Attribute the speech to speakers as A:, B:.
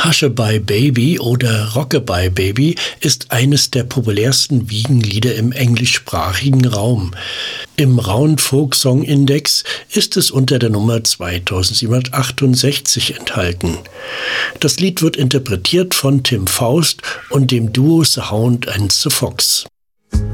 A: Hush-a-Bye Baby oder Rock-a-Bye Baby ist eines der populärsten Wiegenlieder im englischsprachigen Raum. Im Round Folk Song Index ist es unter der Nummer 2768 enthalten. Das Lied wird interpretiert von Tim Faust und dem Duo The Hound and the Fox.